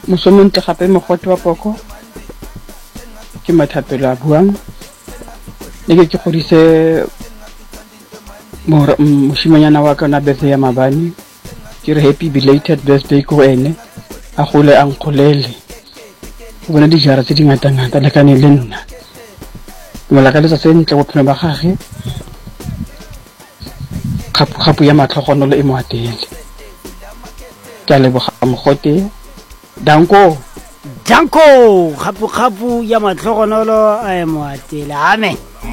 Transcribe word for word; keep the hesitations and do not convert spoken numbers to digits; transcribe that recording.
Mosomontle gape mogote wa poko ke mathapelo a buang le ke ke godise moshimanyana wa ka na birthday ya mabane ke re happy belated birthday ko ene a gole a nkgolele o bona dijara tse di ngata ngata le ka ne le nna mola ka letsa sentle go phela ba gage gapu gapu ya matlhogonolo e mo atele ka leboga mogote danko danko gapu gapu ya matlhogonolo a mo atele amen.